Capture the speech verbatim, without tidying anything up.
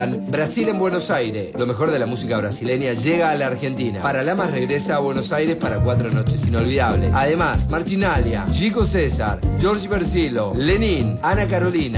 Brasil en Buenos Aires. Lo mejor de la música brasileña llega a la Argentina. Paralamas regresa a Buenos Aires para cuatro noches inolvidables. Además, Marginalia, Chico César, George Versilo, Lenin, Ana Carolina.